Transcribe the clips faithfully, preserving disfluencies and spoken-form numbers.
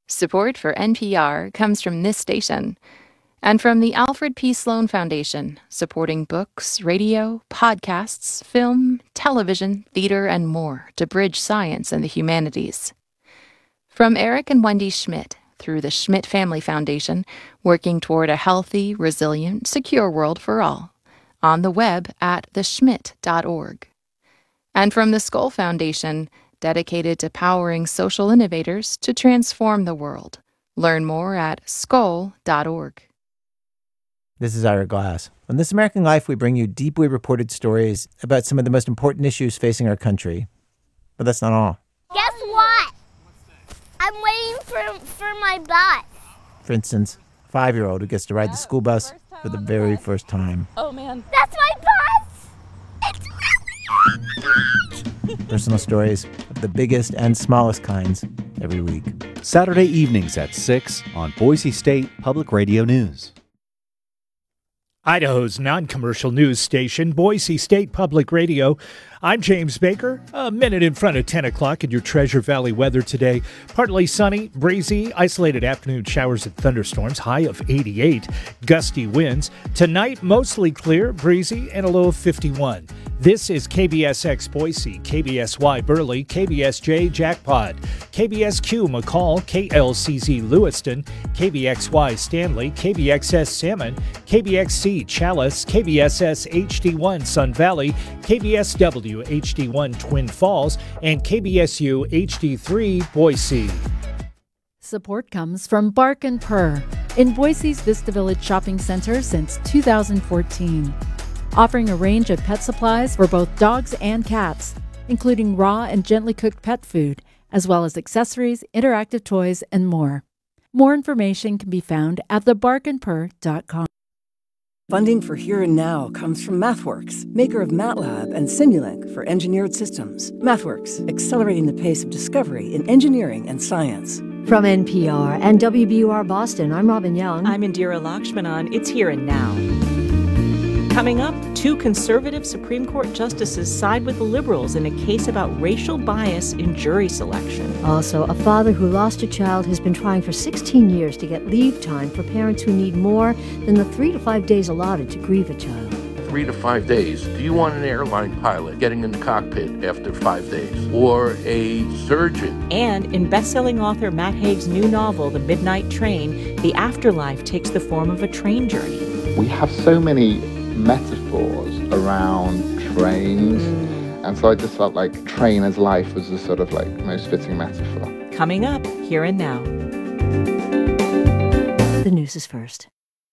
Support for N P R comes from this station and from the Alfred P. Sloan Foundation, supporting books, radio, podcasts, film, television, theater, and more to bridge science and the humanities. From Eric and Wendy Schmidt, through the Schmidt Family Foundation, working toward a healthy, resilient, secure world for all, on the web at the schmidt dot org. And from the Skoll Foundation, dedicated to powering social innovators to transform the world. Learn more at skoll dot org. This is Ira Glass. On This American Life, we bring you deeply reported stories about some of the most important issues facing our country. But that's not all. Guess what? I'm waiting for for my bus. For instance, a five-year-old who gets to ride the school bus for the very first time. Oh, man. That's my bus! It's really Personal stories of the biggest and smallest kinds every week. Saturday evenings at six on Boise State Public Radio News. Idaho's non-commercial news station, Boise State Public Radio. I'm James Baker, a minute in front of ten o'clock in your Treasure Valley weather today. Partly sunny, breezy, isolated afternoon showers and thunderstorms, high of eighty-eight, gusty winds. Tonight, mostly clear, breezy, and a low of fifty-one. This is K B S X Boise, K B S Y Burley, K B S J Jackpot, K B S Q McCall, K L C Z Lewiston, K B X Y Stanley, K B X S Salmon, K B X C Chalice, K B S S H D one Sun Valley, K B S W H D one Twin Falls, and K B S U H D three Boise. Support comes from Bark and Purr in Boise's Vista Village Shopping Center since two thousand fourteen. Offering a range of pet supplies for both dogs and cats, including raw and gently cooked pet food, as well as accessories, interactive toys, and more. More information can be found at the bark and purr dot com. Funding for Here and Now comes from MathWorks, maker of MATLAB and Simulink for engineered systems. MathWorks, accelerating the pace of discovery in engineering and science. From N P R and W B U R Boston, I'm Robin Young. I'm Indira Lakshmanan. It's Here and Now. Coming up, two conservative Supreme Court justices side with the liberals in a case about racial bias in jury selection. Also, a father who lost a child has been trying for sixteen years to get leave time for parents who need more than the three to five days allotted to grieve a child. Three to five days. Do you want an airline pilot getting in the cockpit after five days? Or a surgeon? And in best-selling author Matt Haig's new novel, The Midnight Train, the afterlife takes the form of a train journey. We have so many metaphors around trains, and so I just felt like train as life was the sort of like most fitting metaphor. Coming up, Here and Now. The news is first.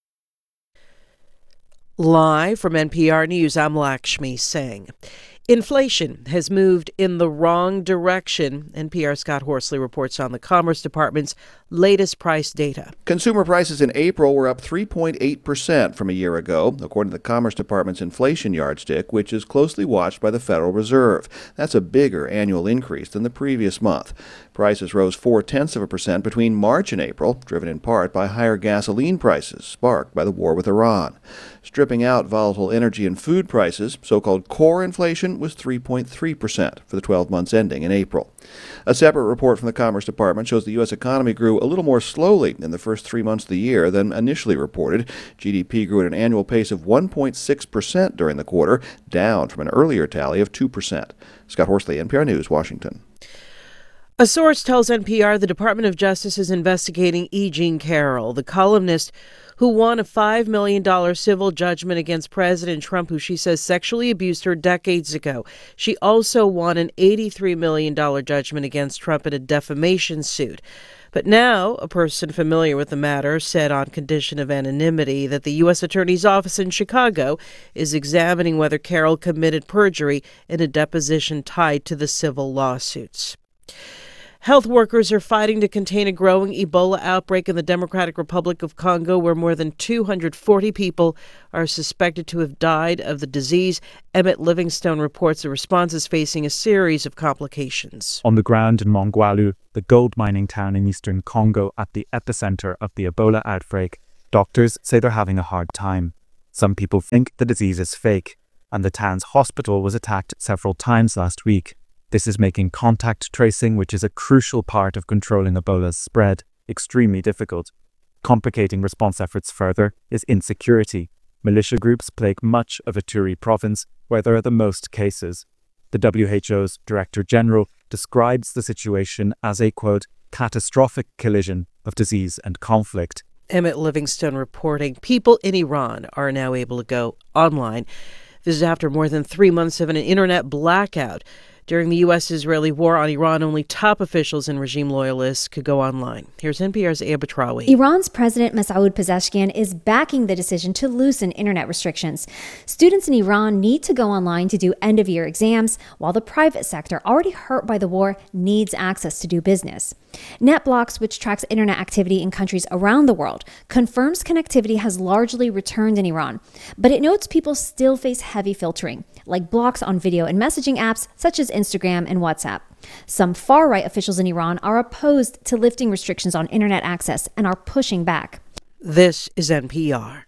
Live from N P R News, I'm Lakshmi Singh. Inflation has moved in the wrong direction. N P R's Scott Horsley reports on the Commerce Department's latest price data. Consumer prices in April were up three point eight percent from a year ago, according to the Commerce Department's inflation yardstick, which is closely watched by the Federal Reserve. That's a bigger annual increase than the previous month. Prices rose four-tenths of a percent between March and April, driven in part by higher gasoline prices, sparked by the war with Iran. Stripping out volatile energy and food prices, so-called core inflation was three point three percent for the twelve months ending in April. A separate report from the Commerce Department shows the U S economy grew a little more slowly in the first three months of the year than initially reported. G D P grew at an annual pace of one point six percent during the quarter, down from an earlier tally of two percent. Scott Horsley, N P R News, Washington. A source tells N P R the Department of Justice is investigating E. Jean Carroll, the columnist who won a five million dollars civil judgment against President Trump, who she says sexually abused her decades ago. She also won an eighty-three million dollars judgment against Trump in a defamation suit. But now, a person familiar with the matter said on condition of anonymity that the U S Attorney's Office in Chicago is examining whether Carroll committed perjury in a deposition tied to the civil lawsuits. Health workers are fighting to contain a growing Ebola outbreak in the Democratic Republic of Congo, where more than two hundred forty people are suspected to have died of the disease. Emmett Livingstone reports the response is facing a series of complications. On the ground in Mongwalu, the gold mining town in eastern Congo at the epicenter of the Ebola outbreak, doctors say they're having a hard time. Some people think the disease is fake, and the town's hospital was attacked several times last week. This is making contact tracing, which is a crucial part of controlling Ebola's spread, extremely difficult. Complicating response efforts further is insecurity. Militia groups plague much of Ituri province, where there are the most cases. The W H O's Director General describes the situation as a, quote, catastrophic collision of disease and conflict. Emmett Livingstone reporting people in Iran are now able to go online. This is after more than three months of an internet blackout. During the U S-Israeli war on Iran, only top officials and regime loyalists could go online. Here's N P R's Aya Batrawi. Iran's President Masoud Pezeshkian is backing the decision to loosen internet restrictions. Students in Iran need to go online to do end-of-year exams, while the private sector, already hurt by the war, needs access to do business. NetBlocks, which tracks internet activity in countries around the world, confirms connectivity has largely returned in Iran, but it notes people still face heavy filtering, like blocks on video and messaging apps such as Instagram and WhatsApp. Some far-right officials in Iran are opposed to lifting restrictions on internet access and are pushing back. This is N P R.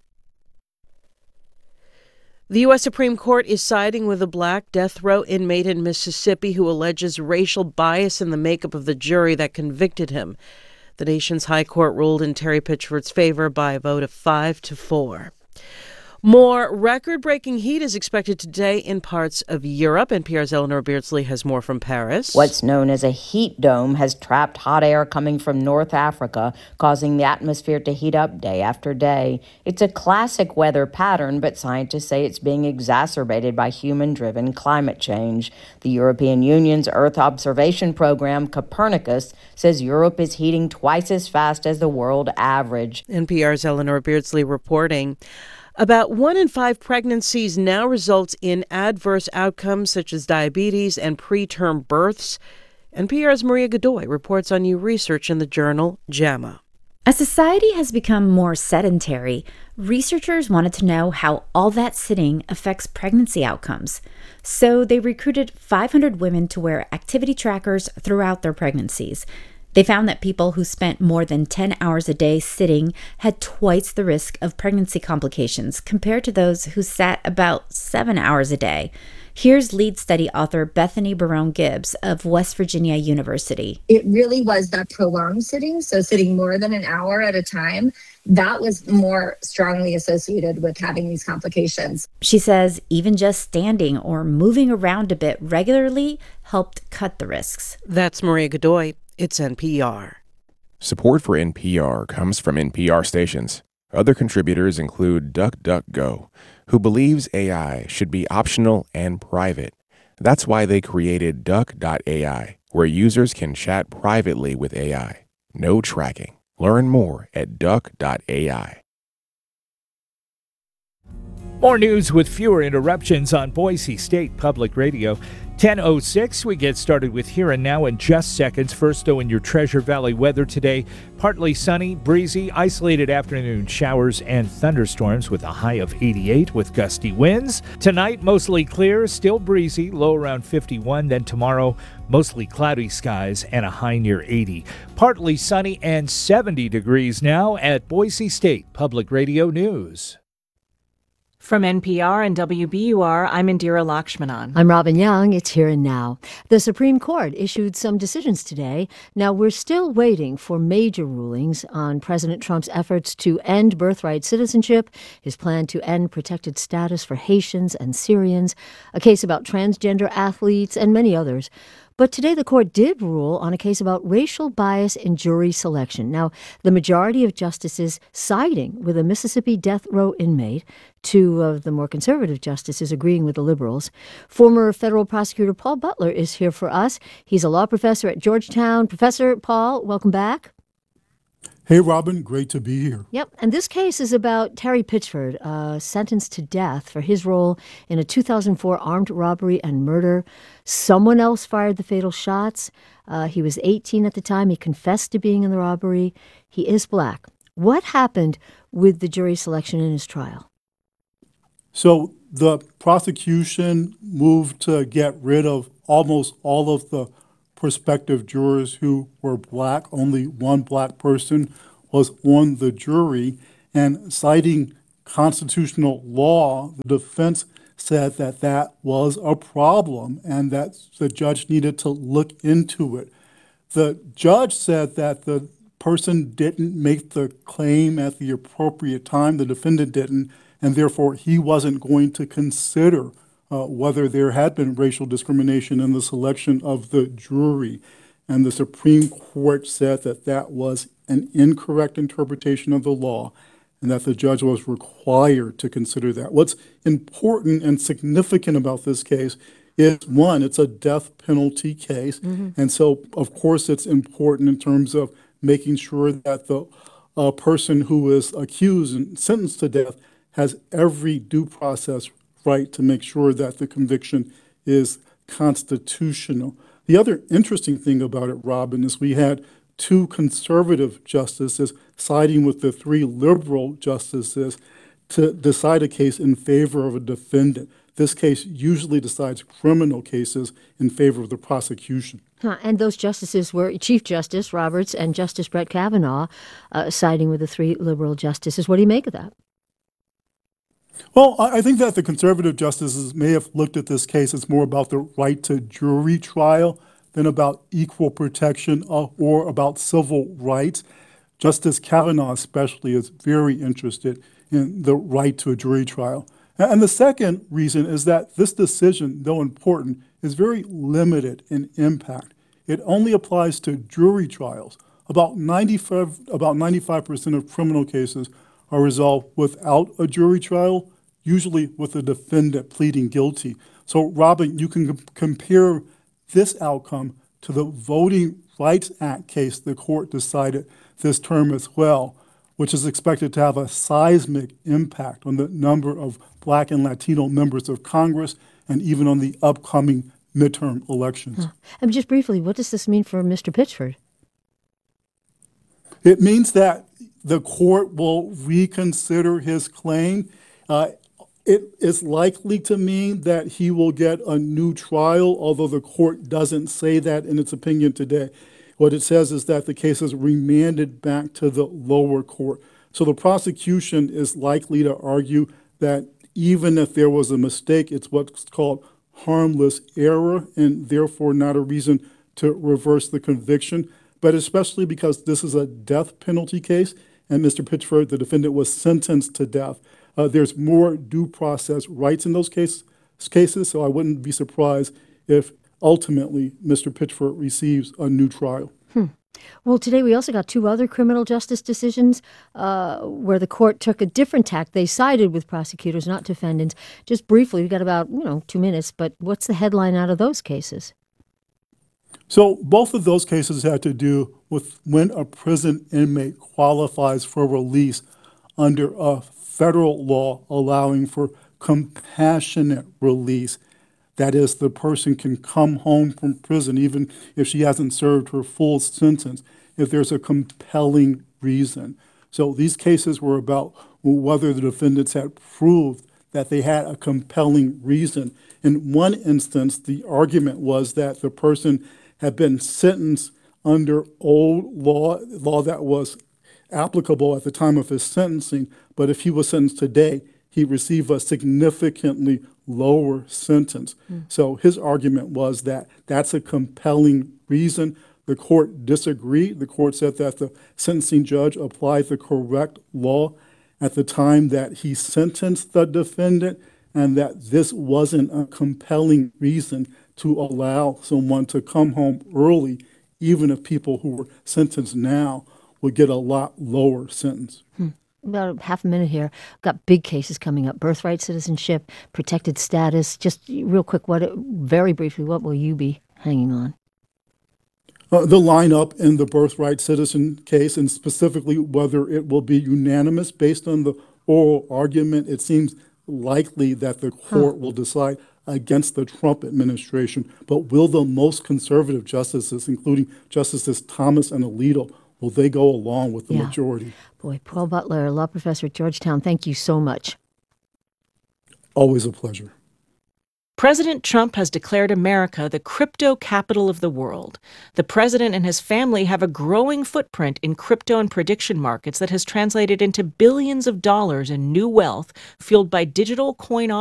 The U S Supreme Court is siding with a black death row inmate in Mississippi who alleges racial bias in the makeup of the jury that convicted him. The nation's high court ruled in Terry Pitchford's favor by a vote of five to four. More record-breaking heat is expected today in parts of Europe. N P R's Eleanor Beardsley has more from Paris. What's known as a heat dome has trapped hot air coming from North Africa, causing the atmosphere to heat up day after day. It's a classic weather pattern, but scientists say it's being exacerbated by human-driven climate change. The European Union's Earth observation program, Copernicus, says Europe is heating twice as fast as the world average. N P R's Eleanor Beardsley reporting. About one in five pregnancies now results in adverse outcomes such as diabetes and preterm births. N P R's Maria Godoy reports on new research in the journal JAMA. As society has become more sedentary, researchers wanted to know how all that sitting affects pregnancy outcomes. So they recruited five hundred women to wear activity trackers throughout their pregnancies. They found that people who spent more than ten hours a day sitting had twice the risk of pregnancy complications compared to those who sat about seven hours a day. Here's lead study author Bethany Barone Gibbs of West Virginia University. It really was that prolonged sitting, so sitting more than an hour at a time, that was more strongly associated with having these complications. She says even just standing or moving around a bit regularly helped cut the risks. That's Maria Godoy. It's N P R. Support for N P R comes from N P R stations. Other contributors include DuckDuckGo, who believes A I should be optional and private. That's why they created Duck dot A I, where users can chat privately with A I. No tracking. Learn more at Duck dot A I. More news with fewer interruptions on Boise State Public Radio. ten oh six, we get started with Here and Now in just seconds. First, though, in your Treasure Valley weather today, partly sunny, breezy, isolated afternoon showers and thunderstorms with a high of eighty-eight with gusty winds. Tonight, mostly clear, still breezy, low around fifty-one. Then tomorrow, mostly cloudy skies and a high near eighty. Partly sunny and seventy degrees now at Boise State Public Radio News. From N P R and W B U R, I'm Indira Lakshmanan. I'm Robin Young. It's Here and Now. The Supreme Court issued some decisions today. Now, we're still waiting for major rulings on President Trump's efforts to end birthright citizenship, his plan to end protected status for Haitians and Syrians, a case about transgender athletes, and many others. But today the court did rule on a case about racial bias in jury selection. Now, the majority of justices siding with a Mississippi death row inmate, two of the more conservative justices agreeing with the liberals. Former federal prosecutor Paul Butler is here for us. He's a law professor at Georgetown. Professor Paul, welcome back. Hey, Robin, great to be here. Yep, and this case is about Terry Pitchford, uh, sentenced to death for his role in a two thousand four armed robbery and murder. Someone else fired the fatal shots. Uh, he was eighteen at the time. He confessed to being in the robbery. He is black. What happened with the jury selection in his trial? So the prosecution moved to get rid of almost all of the prospective jurors who were black. Only one black person was on the jury. And citing constitutional law, the defense said that that was a problem and that the judge needed to look into it. The judge said that the person didn't make the claim at the appropriate time, the defendant didn't, and therefore he wasn't going to consider uh, whether there had been racial discrimination in the selection of the jury. And the Supreme Court said that that was an incorrect interpretation of the law and that the judge was required to consider that. What's important and significant about this case is, one, it's a death penalty case. Mm-hmm. And so, of course, it's important in terms of making sure that the uh, person who is accused and sentenced to death has every due process right to make sure that the conviction is constitutional. The other interesting thing about it, Robin, is we had two conservative justices siding with the three liberal justices to decide a case in favor of a defendant. This case usually decides criminal cases in favor of the prosecution. Huh, and those justices were Chief Justice Roberts and Justice Brett Kavanaugh uh, siding with the three liberal justices. What do you make of that? Well, I think that the conservative justices may have looked at this case as more about the right to jury trial than about equal protection uh, or about civil rights. Justice Kavanaugh especially is very interested in the right to a jury trial. And the second reason is that this decision, though important, is very limited in impact. It only applies to jury trials. About ninety-five, about ninety-five percent of criminal cases are resolved without a jury trial, usually with the defendant pleading guilty. So, Robin, you can com- compare this outcome to the Voting Rights Act case the court decided this term as well, which is expected to have a seismic impact on the number of Black and Latino members of Congress and even on the upcoming midterm elections. Huh. And just briefly, what does this mean for Mister Pitchford? It means that the court will reconsider his claim. Uh, it is likely to mean that he will get a new trial, although the court doesn't say that in its opinion today. What it says is that the case is remanded back to the lower court. So the prosecution is likely to argue that even if there was a mistake, it's what's called harmless error and therefore not a reason to reverse the conviction. But especially because this is a death penalty case and Mister Pitchford, the defendant, was sentenced to death, uh, there's more due process rights in those case, cases, so I wouldn't be surprised if ultimately Mister Pitchford receives a new trial. Hmm. Well, today we also got two other criminal justice decisions uh, where the court took a different tack. They sided with prosecutors, not defendants. Just briefly, we've got about, you know, two minutes, but what's the headline out of those cases? So both of those cases had to do with when a prison inmate qualifies for release under a federal law allowing for compassionate release. That is, the person can come home from prison even if she hasn't served her full sentence, if there's a compelling reason. So these cases were about whether the defendants had proved that they had a compelling reason. In one instance, the argument was that the person had been sentenced under old law, law that was applicable at the time of his sentencing, but if he was sentenced today, he'd receive a significantly lower sentence. Mm. So his argument was that that's a compelling reason. The court disagreed. The court said that the sentencing judge applied the correct law at the time that he sentenced the defendant, and that this wasn't a compelling reason to allow someone to come home early, even if people who were sentenced now would get a lot lower sentence. Hmm. About half a minute here. Got big cases coming up: birthright citizenship, protected status. Just real quick, what? Very briefly, what will you be hanging on? Uh, the lineup in the birthright citizen case, and specifically whether it will be unanimous based on the oral argument. It seems likely that the court huh. will decide against the Trump administration. But will the most conservative justices, including Justices Thomas and Alito, will they go along with the yeah. majority? Boy, Paul Butler, law professor at Georgetown, thank you so much. Always a pleasure. President Trump has declared America the crypto capital of the world. The president and his family have a growing footprint in crypto and prediction markets that has translated into billions of dollars in new wealth fueled by digital coin